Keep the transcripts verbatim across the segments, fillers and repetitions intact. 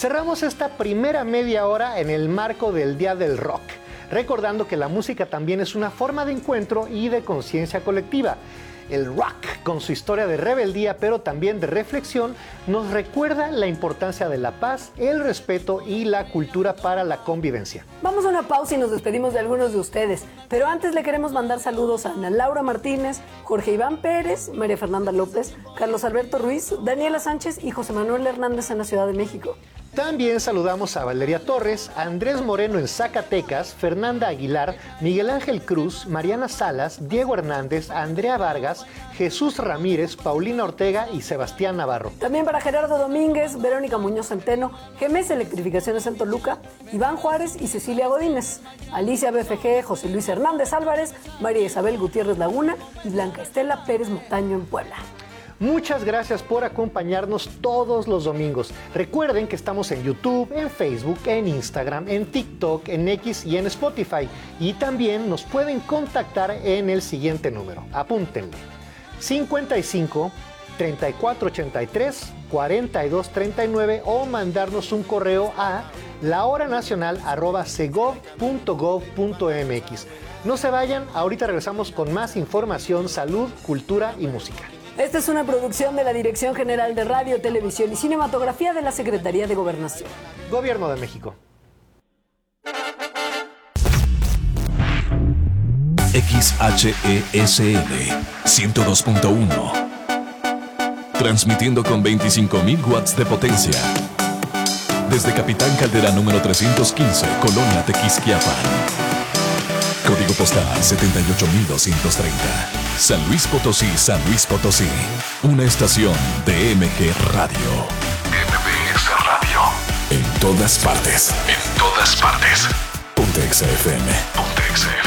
Cerramos esta primera media hora en el marco del Día del Rock, recordando que la música también es una forma de encuentro y de conciencia colectiva. El rock, con su historia de rebeldía, pero también de reflexión, nos recuerda la importancia de la paz, el respeto y la cultura para la convivencia. Vamos a una pausa y nos despedimos de algunos de ustedes, pero antes le queremos mandar saludos a Ana Laura Martínez, Jorge Iván Pérez, María Fernanda López, Carlos Alberto Ruiz, Daniela Sánchez y José Manuel Hernández en la Ciudad de México. También saludamos a Valeria Torres, a Andrés Moreno en Zacatecas, Fernanda Aguilar, Miguel Ángel Cruz, Mariana Salas, Diego Hernández, Andrea Vargas, Jesús Ramírez, Paulina Ortega y Sebastián Navarro. También para Gerardo Domínguez, Verónica Muñoz Centeno, G M S Electrificaciones en Toluca, Iván Juárez y Cecilia Godínez, Alicia B F G, José Luis Hernández Álvarez, María Isabel Gutiérrez Laguna y Blanca Estela Pérez Montaño en Puebla. Muchas gracias por acompañarnos todos los domingos. Recuerden que estamos en YouTube, en Facebook, en Instagram, en TikTok, en X y en Spotify. Y también nos pueden contactar en el siguiente número. Apúntenle. cincuenta y cinco, treinta y cuatro ochenta y tres, cuarenta y dos treinta y nueve o mandarnos un correo a lahoranacional arroba segov punto gov punto mx. No se vayan, ahorita regresamos con más información, salud, cultura y música. Esta es una producción de la Dirección General de Radio, Televisión y Cinematografía de la Secretaría de Gobernación. Gobierno de México. X H E S N ciento dos punto uno. Transmitiendo con veinticinco mil watts de potencia. Desde Capitán Caldera número trescientos quince, Colonia Tequisquiapan. Código postal setenta y ocho mil doscientos treinta. San Luis Potosí, San Luis Potosí. Una estación de M G Radio. M B S Radio. En todas partes. En todas partes. Ponte X F M. Ponte X F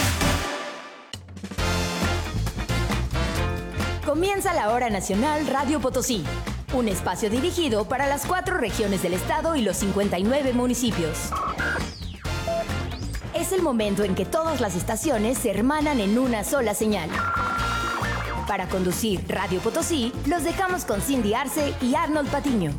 M. Comienza la Hora Nacional Radio Potosí. Un espacio dirigido para las cuatro regiones del estado y los cincuenta y nueve municipios. Es el momento en que todas las estaciones se hermanan en una sola señal. Para conducir Radio Potosí, los dejamos con Cindy Arce y Arnold Patiño.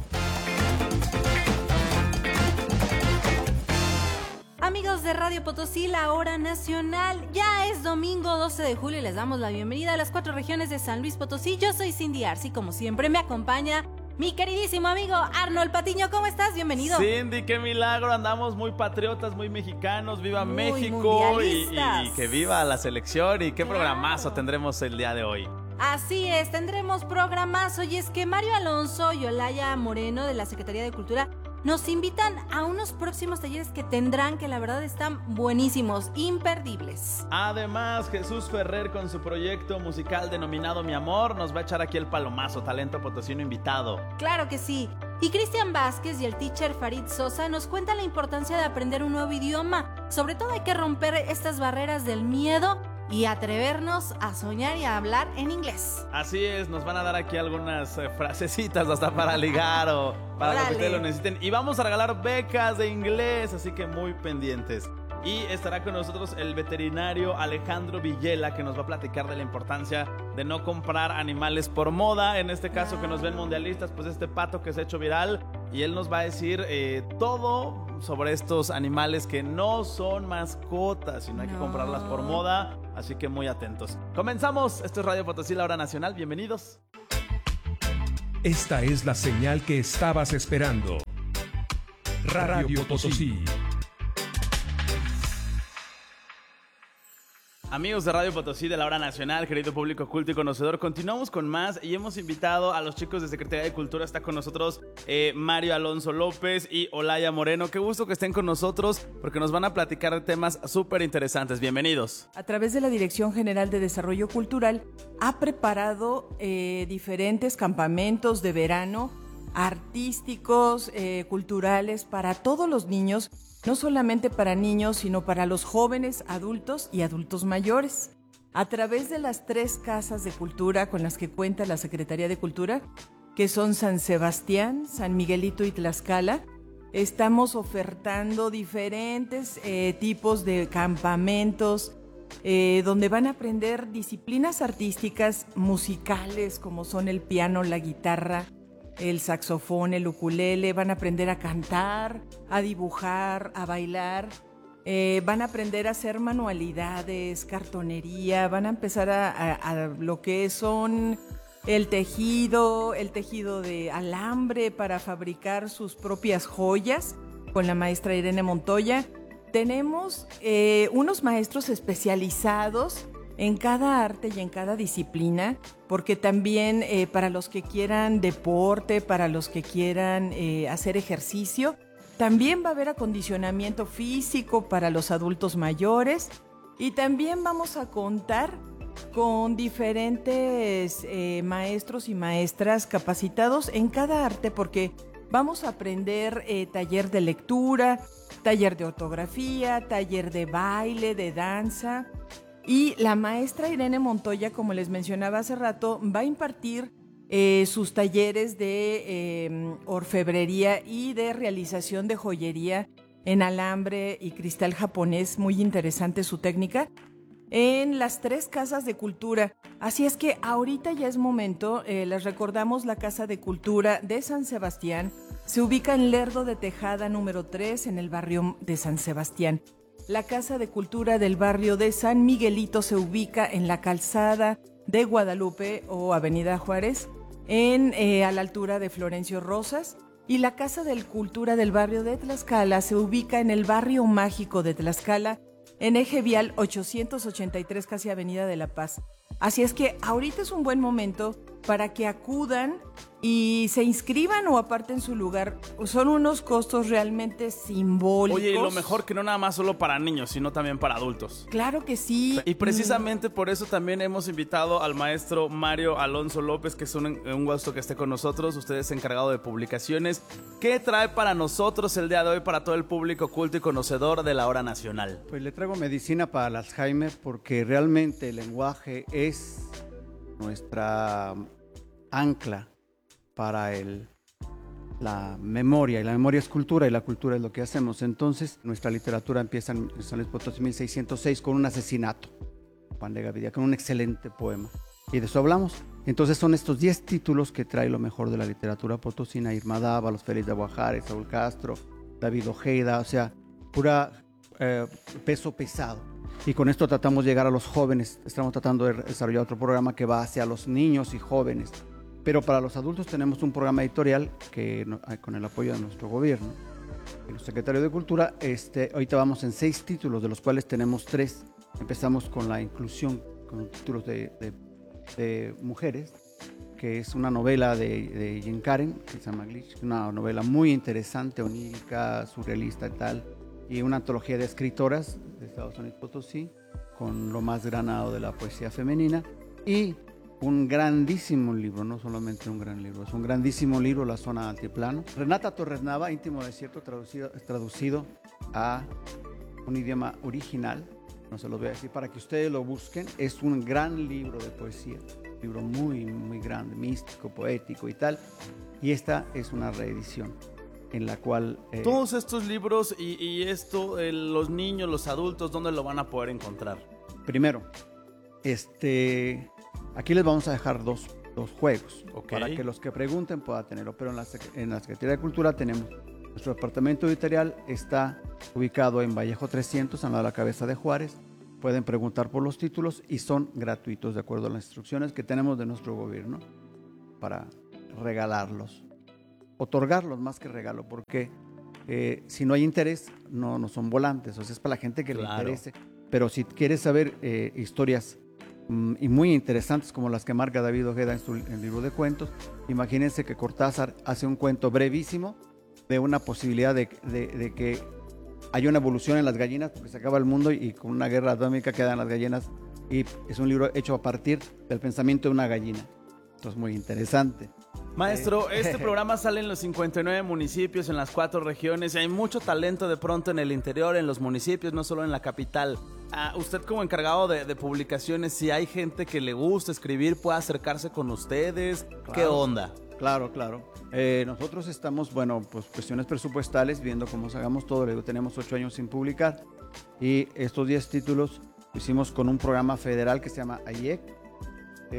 Amigos de Radio Potosí, la Hora Nacional. Ya es domingo doce de julio y les damos la bienvenida a las cuatro regiones de San Luis Potosí. Yo soy Cindy Arce y como siempre me acompaña mi queridísimo amigo Arnold Patiño. ¿Cómo estás? Bienvenido. Cindy, qué milagro. Andamos muy patriotas, muy mexicanos. ¡Viva muy México! Y, y que viva la selección. Y qué claro. Programazo tendremos el día de hoy. Así es, tendremos programazo. Y es que Mario Alonso y Olaya Moreno de la Secretaría de Cultura nos invitan a unos próximos talleres que tendrán, que la verdad están buenísimos, imperdibles. Además, Jesús Ferrer con su proyecto musical denominado Mi Amor nos va a echar aquí el palomazo, talento potosino invitado. Claro que sí. Y Cristian Vázquez y el teacher Farid Sosa nos cuentan la importancia de aprender un nuevo idioma. Sobre todo hay que romper estas barreras del miedo y atrevernos a soñar y a hablar en inglés. Así es, nos van a dar aquí algunas eh, frasecitas hasta para ligar o para Órale. Lo que ustedes lo necesiten. Y vamos a regalar becas de inglés, así que muy pendientes. Y estará con nosotros el veterinario Alejandro Villela, que nos va a platicar de la importancia de no comprar animales por moda. En este caso, ah. que nos ven mundialistas, pues este pato que se ha hecho viral. Y él nos va a decir eh, todo sobre estos animales que no son mascotas, sino hay no. que comprarlas por moda. Así que muy atentos. Comenzamos. Esto es Radio Potosí, la Hora Nacional. Bienvenidos. Esta es la señal que estabas esperando. Radio, Radio Potosí. Amigos de Radio Potosí de la Hora Nacional, querido público culto y conocedor, continuamos con más y hemos invitado a los chicos de Secretaría de Cultura. Está con nosotros eh, Mario Alonso López y Olaya Moreno. Qué gusto que estén con nosotros porque nos van a platicar de temas súper interesantes. Bienvenidos. A través de la Dirección General de Desarrollo Cultural ha preparado eh, diferentes campamentos de verano artísticos, eh, culturales para todos los niños. No solamente para niños, sino para los jóvenes, adultos y adultos mayores. A través de las tres casas de cultura con las que cuenta la Secretaría de Cultura, que son San Sebastián, San Miguelito y Tlaxcala, estamos ofertando diferentes eh, tipos de campamentos eh, donde van a aprender disciplinas artísticas musicales como son el piano, la guitarra, el saxofón, el ukulele, van a aprender a cantar, a dibujar, a bailar, eh, van a aprender a hacer manualidades, cartonería, van a empezar a, a, a lo que son el tejido, el tejido de alambre para fabricar sus propias joyas con la maestra Irene Montoya. Tenemos eh, unos maestros especializados en cada arte y en cada disciplina, porque también eh, para los que quieran deporte, para los que quieran eh, hacer ejercicio, también va a haber acondicionamiento físico para los adultos mayores y también vamos a contar con diferentes eh, maestros y maestras capacitados en cada arte, porque vamos a aprender eh, taller de lectura, taller de ortografía, taller de baile, de danza. Y la maestra Irene Montoya, como les mencionaba hace rato, va a impartir eh, sus talleres de eh, orfebrería y de realización de joyería en alambre y cristal japonés. Muy interesante su técnica, en las tres casas de cultura. Así es que ahorita ya es momento, eh, les recordamos la Casa de Cultura de San Sebastián. Se ubica en Lerdo de Tejada número tres, en el barrio de San Sebastián. La Casa de Cultura del barrio de San Miguelito se ubica en la calzada de Guadalupe o Avenida Juárez, en, eh, a la altura de Florencio Rosas. Y la Casa de Cultura del barrio de Tlaxcala se ubica en el barrio mágico de Tlaxcala, en eje vial ochocientos ochenta y tres, casi Avenida de la Paz. Así es que ahorita es un buen momento para que acudan y se inscriban o aparten su lugar. Son unos costos realmente simbólicos. Oye, y lo mejor que no nada más solo para niños, sino también para adultos. Claro que sí. Y precisamente por eso también hemos invitado al maestro Mario Alonso López, que es un, un gusto que esté con nosotros. Usted es encargado de publicaciones. ¿Qué trae para nosotros el día de hoy, para todo el público culto y conocedor de la hora nacional? Pues le traigo medicina para el Alzheimer, porque realmente el lenguaje es nuestra ancla para el, la memoria, y la memoria es cultura y la cultura es lo que hacemos. Entonces nuestra literatura empieza en San Luis Potosí mil seiscientos seis con un asesinato, Juan de Gaviria, con un excelente poema, y de eso hablamos. Entonces son estos diez títulos que trae lo mejor de la literatura potosina: Irma Dávalos, Félix de Aguajares, Saúl Castro, David Ojeda, o sea, pura eh, peso pesado. Y con esto tratamos de llegar a los jóvenes. Estamos tratando de desarrollar otro programa que va hacia los niños y jóvenes. Pero para los adultos tenemos un programa editorial que, con el apoyo de nuestro gobierno, el secretario de Cultura, este, ahorita vamos en seis títulos, de los cuales tenemos tres. Empezamos con la inclusión, con títulos de, de, de mujeres, que es una novela de, de Jean Karen, que se llama Glitch, una novela muy interesante, onírica, surrealista y tal, y una antología de escritoras de Estados Unidos Potosí, con lo más granado de la poesía femenina, y un grandísimo libro, no solamente un gran libro, es un grandísimo libro, La Zona Altiplano. Renata Torres Nava, Íntimo Desierto, traducido, traducido a un idioma original, no se los voy a decir para que ustedes lo busquen. Es un gran libro de poesía, un libro muy, muy grande, místico, poético y tal, y esta es una reedición en la cual... Eh, Todos estos libros y, y esto, eh, los niños, los adultos, ¿dónde lo van a poder encontrar? Primero, este... aquí les vamos a dejar dos, dos juegos, okay, para que los que pregunten puedan tenerlo, pero en la, en la Secretaría de Cultura tenemos, nuestro departamento editorial está ubicado en Vallejo trescientos, a la cabeza de Juárez. Pueden preguntar por los títulos y son gratuitos de acuerdo a las instrucciones que tenemos de nuestro gobierno para regalarlos, otorgarlos más que regalo, porque eh, si no hay interés no, no son volantes, o sea, es para la gente que claro. le interese, pero si quieres saber eh, historias y muy interesantes como las que marca David Ojeda en su en el libro de cuentos. Imagínense que Cortázar hace un cuento brevísimo de una posibilidad de, de, de que haya una evolución en las gallinas, porque se acaba el mundo y, y con una guerra atómica quedan las gallinas, y es un libro hecho a partir del pensamiento de una gallina. Esto es muy interesante. Maestro, este programa sale en los cincuenta y nueve municipios, en las cuatro regiones, y hay mucho talento de pronto en el interior, en los municipios, no solo en la capital. Ah, usted como encargado de, de publicaciones, si hay gente que le gusta escribir, puede acercarse con ustedes. Claro, ¿qué onda? Claro, claro. Eh, nosotros estamos, bueno, pues cuestiones presupuestales, viendo cómo hagamos todo. Luego tenemos ocho años sin publicar, y estos diez títulos lo hicimos con un programa federal que se llama A I E C, eh,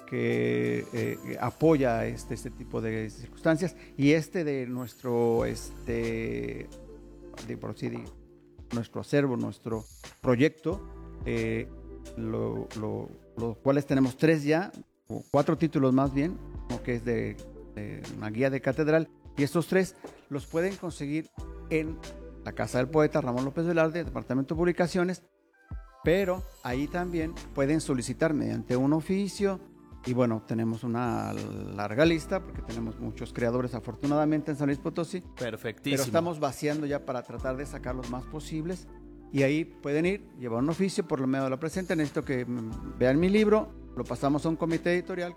que eh, apoya este, este tipo de circunstancias, y este de nuestro, este, de, por así decirlo, nuestro acervo, nuestro proyecto, eh, lo, lo, los cuales tenemos tres ya, o cuatro títulos más bien, como que es de, de una guía de catedral, y estos tres los pueden conseguir en la Casa del Poeta Ramón López Velarde, Departamento de Publicaciones, pero ahí también pueden solicitar mediante un oficio. Y bueno, tenemos una larga lista porque tenemos muchos creadores afortunadamente en San Luis Potosí. Perfectísimo. Pero estamos vaciando ya para tratar de sacar los más posibles. Y ahí pueden ir, llevar un oficio por lo medio de la presente. Necesito que vean mi libro, lo pasamos a un comité editorial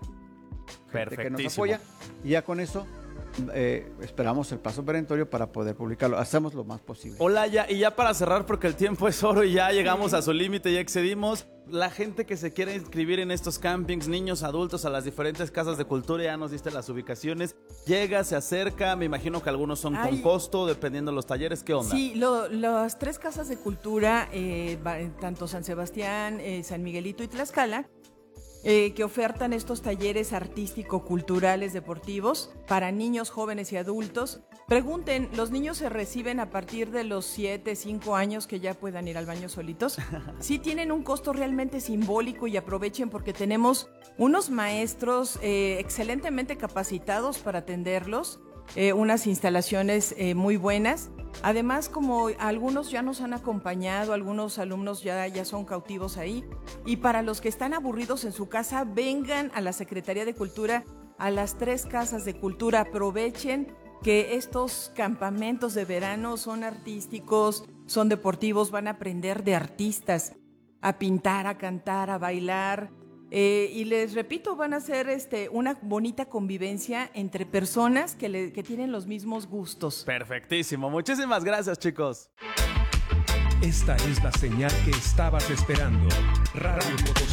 que nos apoya. Y ya con eso eh, esperamos el paso perentorio para poder publicarlo. Hacemos lo más posible. Hola, ya, y ya para cerrar, porque el tiempo es oro y ya llegamos a su límite, ya excedimos. La gente que se quiere inscribir en estos campings, niños, adultos, a las diferentes casas de cultura, ya nos diste las ubicaciones, llega, se acerca, me imagino que algunos son Ay. con costo, dependiendo de los talleres, ¿qué onda? Sí, lo, las tres casas de cultura, eh, tanto San Sebastián, eh, San Miguelito y Tlaxcala, Eh, que ofertan estos talleres artístico-culturales deportivos para niños, jóvenes y adultos. Pregunten, ¿los niños se reciben a partir de los siete, cinco años que ya puedan ir al baño solitos? Sí tienen un costo realmente simbólico y aprovechen porque tenemos unos maestros eh, excelentemente capacitados para atenderlos, eh, unas instalaciones eh, muy buenas. Además, como algunos ya nos han acompañado, algunos alumnos ya, ya son cautivos ahí, y para los que están aburridos en su casa, vengan a la Secretaría de Cultura, a las tres casas de cultura, aprovechen que estos campamentos de verano son artísticos, son deportivos, van a aprender de artistas, a pintar, a cantar, a bailar. Eh, y les repito, van a ser este, una bonita convivencia entre personas que, le, que tienen los mismos gustos. Perfectísimo. Muchísimas gracias, chicos. Esta es la señal que estabas esperando. Radio Potosí.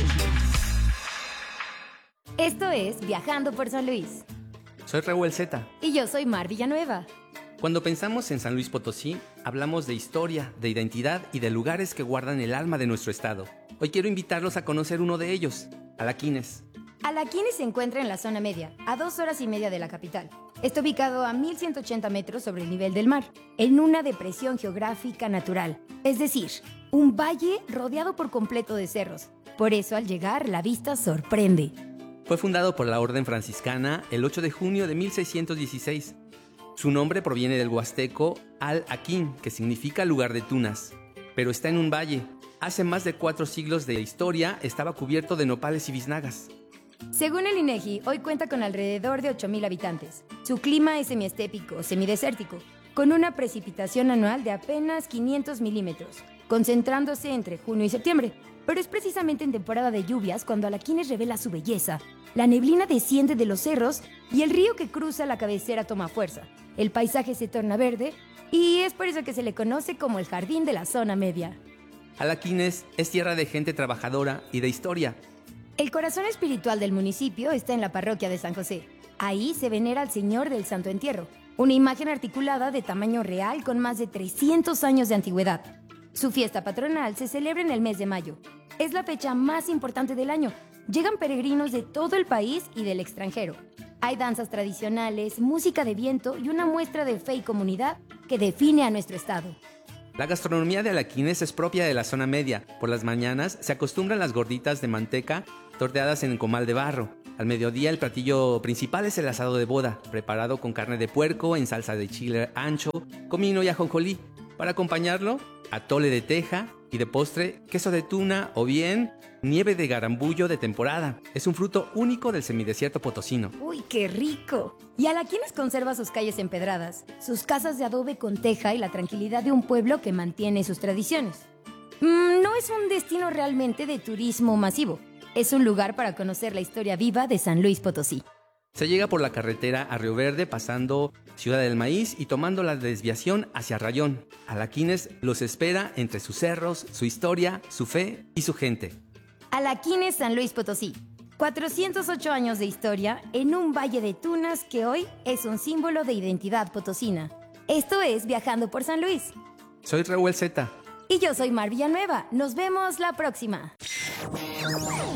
Esto es Viajando por San Luis. Soy Raúl Z. Y yo soy Mar Villanueva. Cuando pensamos en San Luis Potosí, hablamos de historia, de identidad y de lugares que guardan el alma de nuestro estado. Hoy quiero invitarlos a conocer uno de ellos, Alaquines. Alaquines se encuentra en la zona media, a dos horas y media de la capital. Está ubicado a mil ciento ochenta metros sobre el nivel del mar, en una depresión geográfica natural, es decir, un valle rodeado por completo de cerros. Por eso, al llegar, la vista sorprende. Fue fundado por la Orden Franciscana el ocho de junio de mil seiscientos dieciséis. Su nombre proviene del huasteco Al-Aquín, que significa lugar de tunas, pero está en un valle. Hace más de cuatro siglos de historia estaba cubierto de nopales y biznagas. Según el INEGI, hoy cuenta con alrededor de ocho mil habitantes. Su clima es semiestépico, semidesértico, con una precipitación anual de apenas quinientos milímetros, concentrándose entre junio y septiembre. Pero es precisamente en temporada de lluvias cuando Alaquines revela su belleza. La neblina desciende de los cerros y el río que cruza la cabecera toma fuerza. El paisaje se torna verde y es por eso que se le conoce como el jardín de la zona media. Alaquines es tierra de gente trabajadora y de historia. El corazón espiritual del municipio está en la parroquia de San José. Ahí se venera al Señor del Santo Entierro, una imagen articulada de tamaño real con más de trescientos años de antigüedad. Su fiesta patronal se celebra en el mes de mayo. Es la fecha más importante del año. Llegan peregrinos de todo el país y del extranjero. Hay danzas tradicionales, música de viento y una muestra de fe y comunidad que define a nuestro estado. La gastronomía de Alaquines es propia de la zona media. Por las mañanas se acostumbran las gorditas de manteca torteadas en comal de barro. Al mediodía el platillo principal es el asado de boda, preparado con carne de puerco en salsa de chile ancho, comino y ajonjolí. Para acompañarlo, atole de teja y de postre, queso de tuna o bien nieve de garambullo de temporada. Es un fruto único del semidesierto potosino. ¡Uy, qué rico! Y Alaquines conserva sus calles empedradas, sus casas de adobe con teja y la tranquilidad de un pueblo que mantiene sus tradiciones. Mm, no es un destino realmente de turismo masivo. Es un lugar para conocer la historia viva de San Luis Potosí. Se llega por la carretera a Río Verde pasando Ciudad del Maíz y tomando la desviación hacia Rayón. Alaquines los espera entre sus cerros, su historia, su fe y su gente. Alaquines, San Luis Potosí. cuatrocientos ocho años de historia en un valle de tunas que hoy es un símbolo de identidad potosina. Esto es Viajando por San Luis. Soy Raúl Z. Y yo soy Mar Villanueva. Nos vemos la próxima.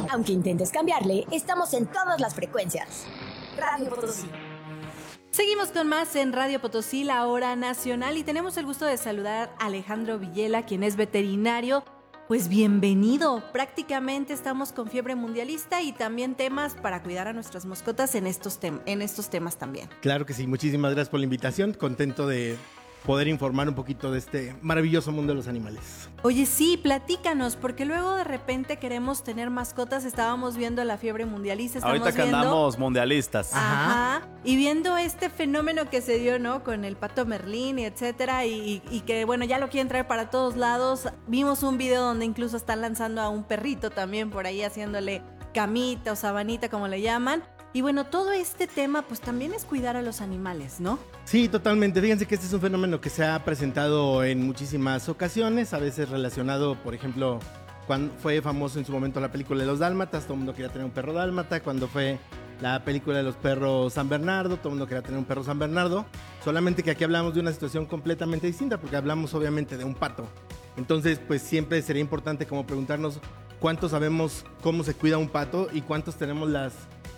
Aunque intentes cambiarle, estamos en todas las frecuencias. Radio Potosí. Seguimos con más en Radio Potosí, la hora nacional, y tenemos el gusto de saludar a Alejandro Villela, quien es veterinario. Pues bienvenido. Prácticamente estamos con fiebre mundialista y también temas para cuidar a nuestras mascotas en estos, tem- en estos temas también. Claro que sí, muchísimas gracias por la invitación. Contento de poder informar un poquito de este maravilloso mundo de los animales. Oye, sí, platícanos, porque luego de repente queremos tener mascotas. Estábamos viendo la fiebre mundialista, estamos Ahorita que viendo... andamos mundialistas. Ajá. Y viendo este fenómeno que se dio, ¿no? Con el pato Merlín y etcétera, y, y, y que, bueno, ya lo quieren traer para todos lados. Vimos un video donde incluso están lanzando a un perrito también por ahí, haciéndole camita o sabanita, como le llaman. Y bueno, todo este tema, pues también es cuidar a los animales, ¿no? Sí, totalmente. Fíjense que este es un fenómeno que se ha presentado en muchísimas ocasiones, a veces relacionado, por ejemplo, cuando fue famoso en su momento la película de los dálmatas, todo el mundo quería tener un perro dálmata. Cuando fue la película de los perros San Bernardo, todo el mundo quería tener un perro San Bernardo. Solamente que aquí hablamos de una situación completamente distinta, porque hablamos obviamente de un pato. Entonces, pues siempre sería importante como preguntarnos cuántos sabemos cómo se cuida un pato y cuántos tenemos las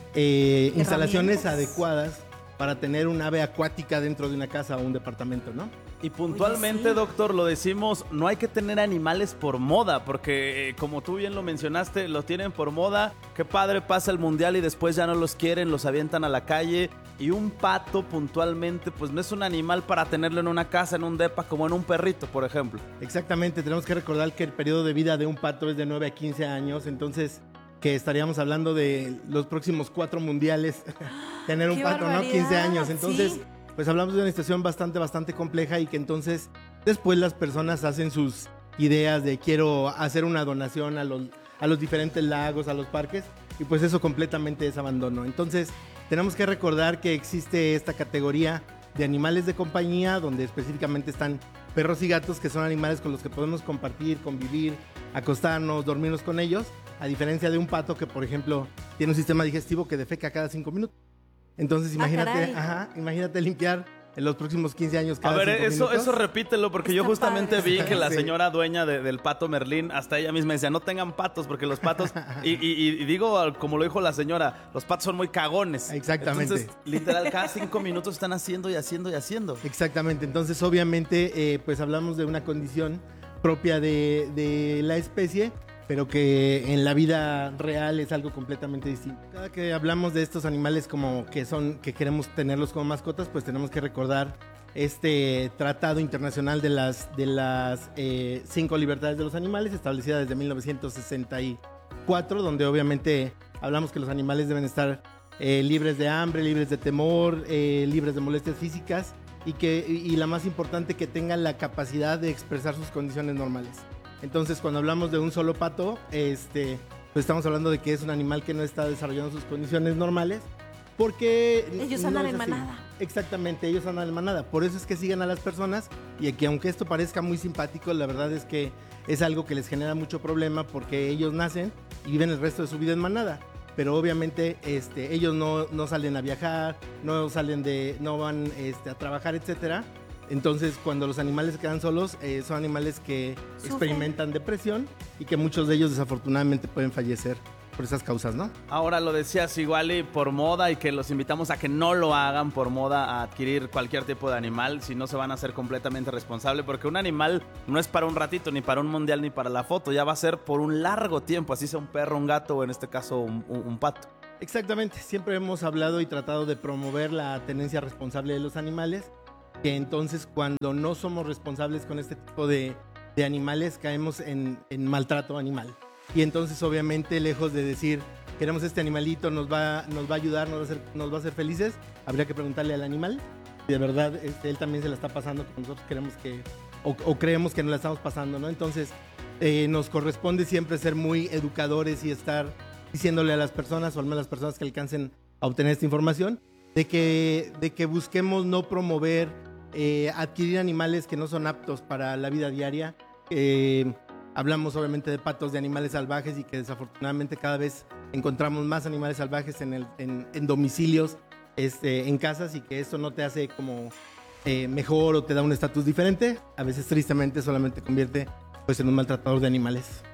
eh, instalaciones adecuadas para tener un ave acuática dentro de una casa o un departamento, ¿no? Y puntualmente, Oye, sí. doctor, lo decimos, no hay que tener animales por moda, porque eh, como tú bien lo mencionaste, los tienen por moda. Qué padre, pasa el mundial y después ya no los quieren, los avientan a la calle. Y un pato puntualmente, pues no es un animal para tenerlo en una casa, en un depa, como en un perrito, por ejemplo. Exactamente, tenemos que recordar que el periodo de vida de un pato es de nueve a quince años, entonces que estaríamos hablando de los próximos cuatro mundiales, tener un pato, ¿no? quince años, entonces... Sí. Pues hablamos de una situación bastante, bastante compleja y que entonces después las personas hacen sus ideas de quiero hacer una donación a los, a los diferentes lagos, a los parques, y pues eso completamente es abandono. Entonces tenemos que recordar que existe esta categoría de animales de compañía donde específicamente están perros y gatos, que son animales con los que podemos compartir, convivir, acostarnos, dormirnos con ellos, a diferencia de un pato que, por ejemplo, tiene un sistema digestivo que defeca cada cinco minutos. Entonces imagínate, ah, ajá, imagínate limpiar en los próximos quince años cada A ver, cinco eso, minutos. eso repítelo, porque Está yo justamente padre. vi que la señora dueña de, del pato Merlín, hasta ella misma decía, no tengan patos, porque los patos, y, y, y digo, como lo dijo la señora, los patos son muy cagones. Exactamente. Entonces, literal, cada cinco minutos están haciendo y haciendo y haciendo. Exactamente, entonces obviamente, eh, pues hablamos de una condición propia de, de la especie, pero que en la vida real es algo completamente distinto. Cada que hablamos de estos animales como que son, que queremos tenerlos como mascotas, pues tenemos que recordar este tratado internacional de las, de las eh, cinco libertades de los animales, establecida desde mil novecientos sesenta y cuatro, donde obviamente hablamos que los animales deben estar eh, libres de hambre, libres de temor, eh, libres de molestias físicas y, que, y la más importante, que tengan la capacidad de expresar sus condiciones normales. Entonces, cuando hablamos de un solo pato, este, pues estamos hablando de que es un animal que no está desarrollando sus condiciones normales, porque... Ellos andan no en manada. Exactamente, ellos andan en manada. Por eso es que siguen a las personas, y que aunque esto parezca muy simpático, la verdad es que es algo que les genera mucho problema, porque ellos nacen y viven el resto de su vida en manada. Pero obviamente este, ellos no, no salen a viajar, no salen de, no van este, a trabajar, etcétera. Entonces, cuando los animales se quedan solos, eh, son animales que Sufren. experimentan depresión y que muchos de ellos desafortunadamente pueden fallecer por esas causas, ¿no? Ahora lo decías igual y por moda, y que los invitamos a que no lo hagan por moda, a adquirir cualquier tipo de animal, si no se van a hacer completamente responsables, porque un animal no es para un ratito, ni para un mundial, ni para la foto, ya va a ser por un largo tiempo, así sea un perro, un gato o en este caso un, un, un pato. Exactamente, siempre hemos hablado y tratado de promover la tenencia responsable de los animales, que entonces cuando no somos responsables con este tipo de, de animales caemos en, en maltrato animal. Y entonces obviamente, lejos de decir queremos este animalito, nos va, nos va a ayudar, nos va a, hacer, nos va a hacer felices, habría que preguntarle al animal si de verdad este, él también se la está pasando como nosotros queremos que, o, o creemos que nos la estamos pasando, ¿no? Entonces eh, nos corresponde siempre ser muy educadores y estar diciéndole a las personas, o al menos a las personas que alcancen a obtener esta información, de que, de que busquemos no promover eh, adquirir animales que no son aptos para la vida diaria. Eh, hablamos obviamente de patos, de animales salvajes, y que desafortunadamente cada vez encontramos más animales salvajes en, el, en, en domicilios, este, en casas, y que esto no te hace como eh, mejor o te da un estatus diferente. A veces tristemente solamente convierte pues en un maltratador de animales.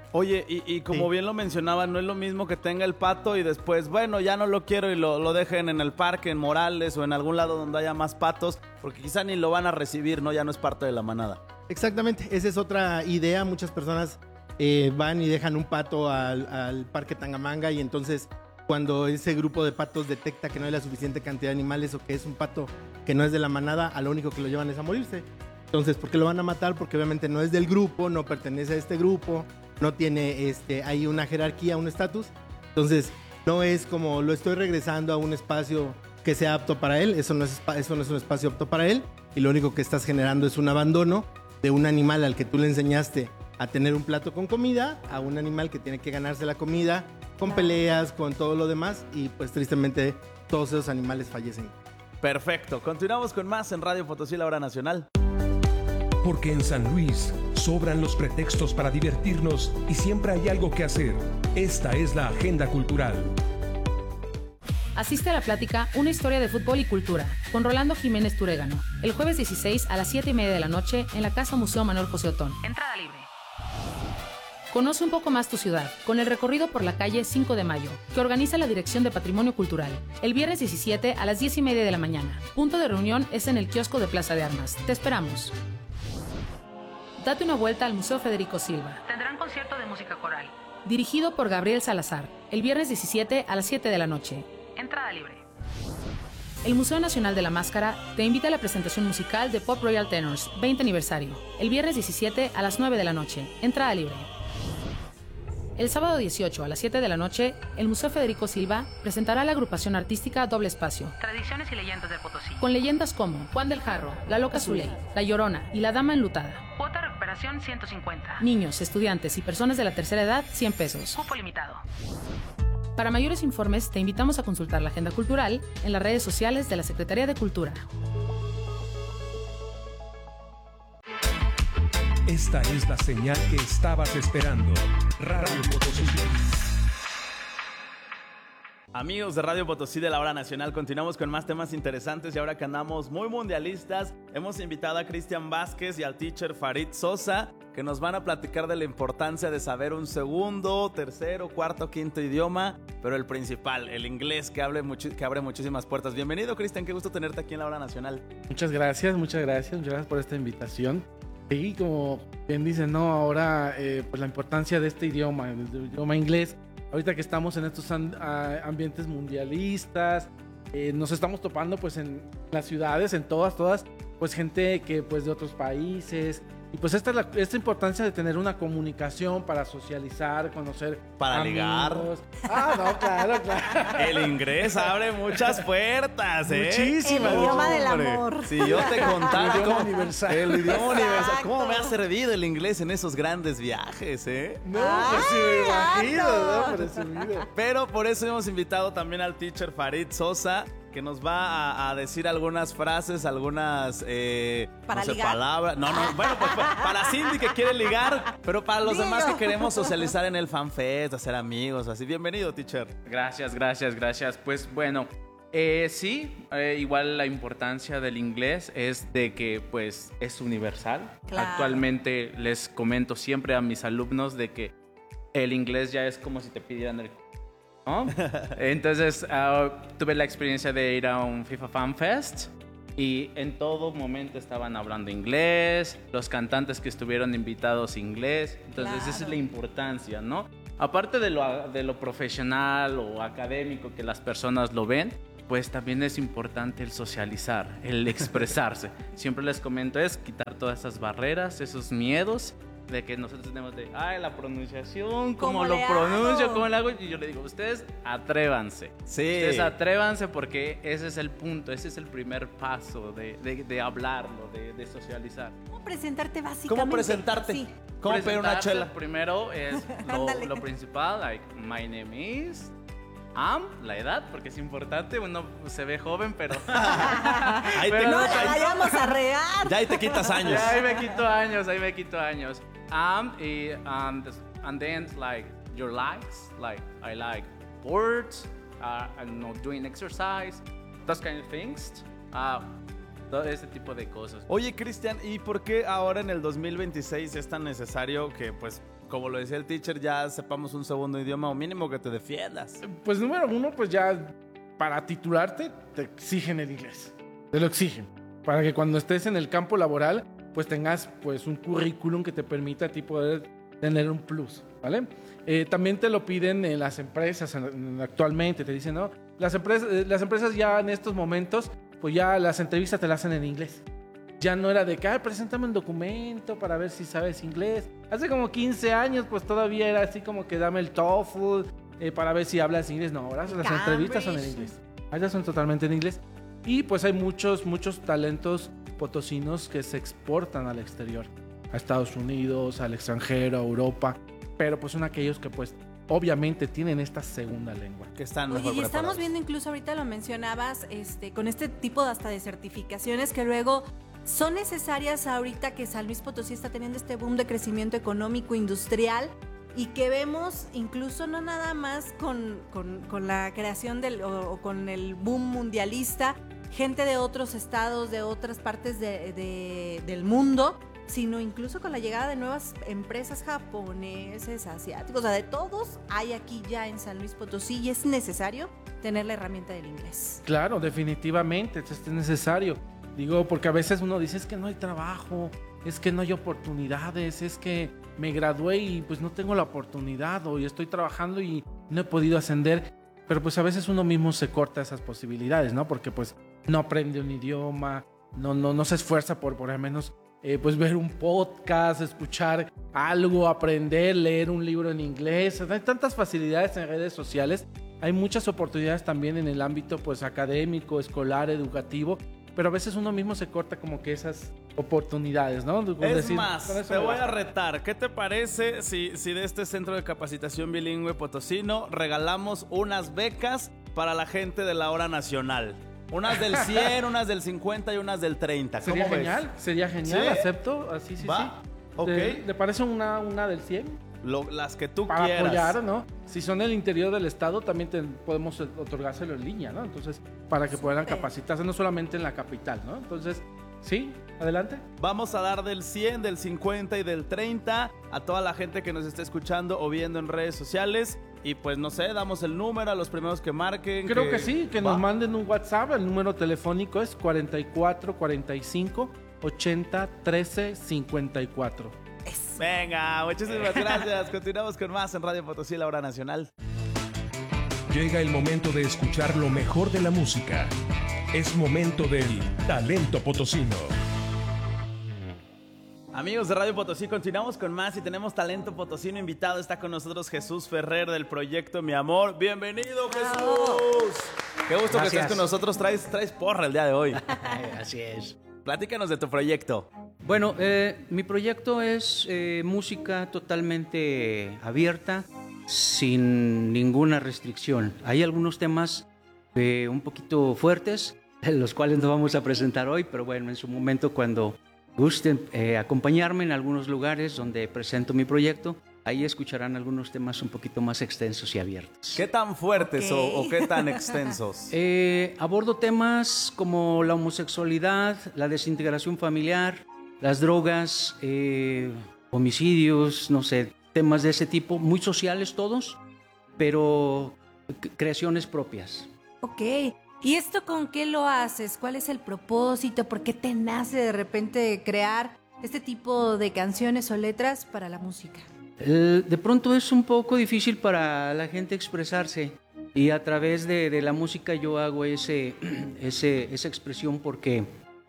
Oye, y, y como sí. bien lo mencionaba, no es lo mismo que tenga el pato y después, bueno, ya no lo quiero y lo, lo dejen en el parque, en Morales o en algún lado donde haya más patos, porque quizá ni lo van a recibir, ¿no? Ya no es parte de la manada. Exactamente, esa es otra idea. Muchas personas eh, van y dejan un pato al, al parque Tangamanga y entonces cuando ese grupo de patos detecta que no hay la suficiente cantidad de animales o que es un pato que no es de la manada, a lo único que lo llevan es a morirse. Entonces, ¿por qué lo van a matar? Porque obviamente no es del grupo, no pertenece a este grupo, no tiene este, ahí una jerarquía, un estatus. Entonces, no es como lo estoy regresando a un espacio que sea apto para él. Eso no es, eso no es un espacio apto para él. Y lo único que estás generando es un abandono de un animal al que tú le enseñaste a tener un plato con comida, a un animal que tiene que ganarse la comida con peleas, con todo lo demás. Y pues tristemente todos esos animales fallecen. Perfecto. Continuamos con más en Radio Potosí, la hora nacional. Porque en San Luis sobran los pretextos para divertirnos y siempre hay algo que hacer. Esta es la agenda cultural. Asiste a la plática Una historia de fútbol y cultura con Rolando Jiménez Turégano, el jueves dieciséis a las siete y media de la noche en la Casa Museo Manuel José Otón. Entrada libre. Conoce un poco más tu ciudad con el recorrido por la calle cinco de mayo, que organiza la Dirección de Patrimonio Cultural. El viernes diecisiete a las diez y media de la mañana. Punto de reunión es en el kiosco de Plaza de Armas. Te esperamos. Date una vuelta al Museo Federico Silva. Tendrán concierto de música coral. Dirigido por Gabriel Salazar. El viernes diecisiete a las siete de la noche. Entrada libre. El Museo Nacional de la Máscara te invita a la presentación musical de Pop Royal Tenors veinte aniversario. El viernes diecisiete a las nueve de la noche. Entrada libre. El sábado dieciocho a las siete de la noche, el Museo Federico Silva presentará la agrupación artística Doble Espacio. Tradiciones y leyendas del Potosí. Con leyendas como Juan del Jarro, La Loca Zuley, La Llorona y La Dama Enlutada. Cuota de recuperación ciento cincuenta. Niños, estudiantes y personas de la tercera edad, cien pesos. Cupo limitado. Para mayores informes, te invitamos a consultar la agenda cultural en las redes sociales de la Secretaría de Cultura. Esta es la señal que estabas esperando. Radio Potosí. Amigos de Radio Potosí de la hora nacional, continuamos con más temas interesantes y ahora que andamos muy mundialistas, hemos invitado a Cristian Vázquez y al teacher Farid Sosa, que nos van a platicar de la importancia de saber un segundo, tercero, cuarto, quinto idioma, pero el principal, el inglés, que, hable mucho, que abre muchísimas puertas. Bienvenido, Cristian, qué gusto tenerte aquí en la hora nacional. Muchas gracias, muchas gracias, muchas gracias por esta invitación. Sí, como bien dicen, ¿no? Ahora, eh, pues la importancia de este idioma, del idioma inglés, ahorita que estamos en estos ambientes mundialistas, eh, nos estamos topando pues en las ciudades, en todas, todas, pues gente que pues de otros países. Y pues esta es la esta importancia de tener una comunicación para socializar, conocer para amigos. Ligar. Ah, no, claro, claro. El inglés abre muchas puertas, ¿eh? Muchísimas. El idioma del amor. Si yo te contara el idioma cómo, universal. El idioma universal. ¿Cómo me ha servido el inglés en esos grandes viajes, eh? No, pues sí me imagino, ¿no? Presumido. Pero por eso hemos invitado también al teacher Farid Sosa, que nos va a, a decir algunas frases, algunas eh, ¿Para no sé, ligar? palabras. No, no, bueno, pues pa, para Cindy que quiere ligar, pero para los Digo. demás que queremos socializar en el FanFest, hacer amigos, así. Bienvenido, teacher. Gracias, gracias, gracias. Pues bueno, eh, sí, eh, igual la importancia del inglés es de que pues es universal. Claro. Actualmente les comento siempre a mis alumnos de que el inglés ya es como si te pidieran el... ¿no? Entonces uh, tuve la experiencia de ir a un FIFA Fan Fest y en todo momento estaban hablando inglés, los cantantes que estuvieron invitados inglés, entonces Claro. esa es la importancia, ¿no? Aparte de lo, de lo profesional o académico que las personas lo ven, pues también es importante el socializar, el expresarse. Siempre les comento es quitar todas esas barreras, esos miedos de que nosotros tenemos de, ay, la pronunciación, cómo, ¿Cómo lo le pronuncio, hago? cómo lo hago. Y yo le digo, ustedes atrévanse. Sí. Ustedes atrévanse porque ese es el punto, ese es el primer paso de, de, de hablarlo, de, de socializar. ¿Cómo presentarte básicamente? ¿Cómo presentarte? Sí. ¿Cómo pedir una Presentarse chela? Primero es Ándale. lo, lo principal, like, my name is... Am, la edad, porque es importante, uno se ve joven, pero... Ahí te, Pero No no, la vayamos a regar. ya ahí te quitas años. Ya, ahí me quito años, ahí me quito años. Um, y, um, this- and then like your likes, like I like sports, uh, I know doing exercise, those kind of things. Uh, todo ese tipo de cosas. Oye, Cristian, ¿y por qué ahora en el dos mil veintiséis es tan necesario que, pues, como lo decía el teacher, ya sepamos un segundo idioma o mínimo que te defiendas. Pues número uno, pues ya para titularte te exigen el inglés. Te lo exigen. Para que cuando estés en el campo laboral, pues tengas pues un currículum que te permita a ti poder tener un plus, ¿vale? Eh, también te lo piden en las empresas en, actualmente, te dicen, ¿no? Las empresas, las empresas ya en estos momentos, pues ya las entrevistas te las hacen en inglés. Ya no era de que, ah, preséntame un documento para ver si sabes inglés. Hace como quince años, pues todavía era así como que dame el TOEFL eh, para ver si hablas inglés. No, ahora las Cambridge. entrevistas son en inglés. Ahora son totalmente en inglés. Y pues hay muchos, muchos talentos potosinos que se exportan al exterior. A Estados Unidos, al extranjero, a Europa. Pero pues son aquellos que pues obviamente tienen esta segunda lengua. Que están Oye, mejor y estamos preparados. viendo incluso ahorita lo mencionabas, este, con este tipo de hasta de certificaciones que luego son necesarias ahorita que San Luis Potosí está teniendo este boom de crecimiento económico, industrial, y que vemos incluso no nada más con, con, con la creación del, o, o con el boom mundialista, gente de otros estados, de otras partes de, de, del mundo, sino incluso con la llegada de nuevas empresas japoneses, asiáticos, o sea, de todos hay aquí ya en San Luis Potosí y es necesario tener la herramienta del inglés. Claro, definitivamente, esto es necesario. Digo, porque a veces uno dice, es que no hay trabajo, es que no hay oportunidades, es que me gradué y pues no tengo la oportunidad, o estoy trabajando y no he podido ascender. Pero pues a veces uno mismo se corta esas posibilidades, ¿no? Porque pues no aprende un idioma, no, no, no se esfuerza por por lo menos eh, pues ver un podcast, escuchar algo, aprender, leer un libro en inglés. Hay tantas facilidades en redes sociales, hay muchas oportunidades también en el ámbito pues académico, escolar, educativo, pero a veces uno mismo se corta como que esas oportunidades, ¿no? Por Es decir, más, con eso te me voy a basta. retar. ¿Qué te parece si, si de este centro de capacitación bilingüe potosino regalamos unas becas para la gente de la hora nacional? Unas del cien, unas del cincuenta y unas del treinta. ¿Cómo Sería ves? genial, sería genial, ¿Sí? acepto, así sí, Va, sí. ok. ¿Te, ¿te parece una, una del cien? Lo- las que tú Para quieras. apoyar, ¿no? Si son del interior del estado, también te- podemos otorgárselo en línea, ¿no? Entonces, para que puedan capacitarse, no solamente en la capital, ¿no? Entonces, sí, adelante. Vamos a dar del cien, del cincuenta y del treinta a toda la gente que nos esté escuchando o viendo en redes sociales. Y pues no sé, damos el número a los primeros que marquen. Creo que, sí, que Va. nos manden un WhatsApp. El número telefónico es cuarenta y cuatro cuarenta y cinco ochenta trece cincuenta y cuatro. Venga, muchísimas gracias. Continuamos con más en Radio Potosí, la hora nacional. Llega el momento de escuchar lo mejor de la música. Es momento del talento potosino. Amigos de Radio Potosí, continuamos con más y tenemos talento potosino invitado. Está con nosotros Jesús Ferrer del proyecto Mi Amor. Bienvenido, Jesús. Qué gusto que Gracias. estés con nosotros. Traes, traes porra el día de hoy. Así es. Platícanos de tu proyecto. Bueno, eh, mi proyecto es eh, música totalmente abierta, sin ninguna restricción. Hay algunos temas eh, un poquito fuertes, los cuales no vamos a presentar hoy, pero bueno, en su momento cuando gusten eh, acompañarme en algunos lugares donde presento mi proyecto, ahí escucharán algunos temas un poquito más extensos y abiertos. ¿Qué tan fuertes o, o qué tan extensos? Eh, abordo temas como la homosexualidad, la desintegración familiar, las drogas, eh, homicidios, no sé, temas de ese tipo, muy sociales todos, pero c- creaciones propias. Ok, ¿y esto con qué lo haces? ¿Cuál es el propósito? ¿Por qué te nace de repente crear este tipo de canciones o letras para la música? Eh, de pronto es un poco difícil para la gente expresarse y a través de, de la música yo hago ese, ese, esa expresión porque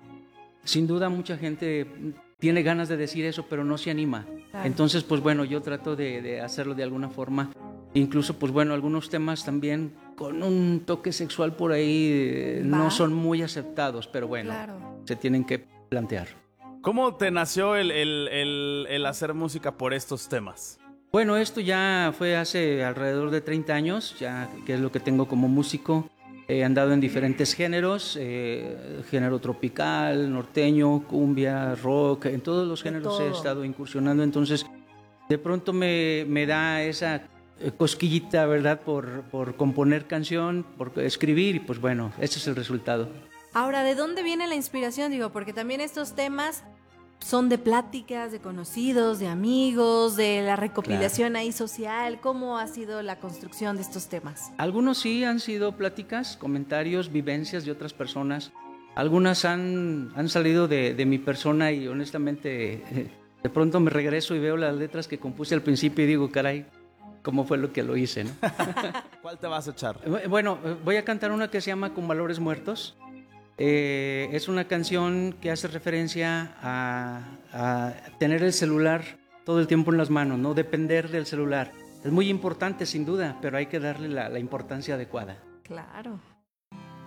sin duda mucha gente tiene ganas de decir eso pero no se anima. Claro. Entonces pues bueno, yo trato de, de hacerlo de alguna forma. Incluso pues bueno, algunos temas también con un toque sexual por ahí eh, Va. no son muy aceptados, pero bueno, Claro. se tienen que plantear. ¿Cómo te nació el, el- el- el hacer música por estos temas? Bueno, esto ya fue hace alrededor de treinta años, ya que es lo que tengo como músico. He andado en diferentes géneros, eh, género tropical, norteño, cumbia, rock, en todos los géneros he todo. estado incursionando. Entonces, de pronto me, me da esa eh, cosquillita, ¿verdad?, por, por componer canción, por escribir, y pues bueno, ese es el resultado. Ahora, ¿de dónde viene la inspiración? Digo, porque también estos temas son de pláticas, de conocidos, de amigos, de la recopilación ahí social? ¿Cómo ha sido la construcción de estos temas? Algunos sí han sido pláticas, comentarios, vivencias de otras personas. Algunas han, han salido de, de mi persona y honestamente eh, de pronto me regreso y veo las letras que compuse al principio y digo, caray, ¿cómo fue lo que lo hice, no? ¿Cuál te vas a echar? Bueno, voy a cantar una que se llama Con Valores Muertos. Eh, es una canción que hace referencia a, a tener el celular todo el tiempo en las manos, no depender del celular. Es muy importante sin duda, pero hay que darle la, la importancia adecuada. Claro.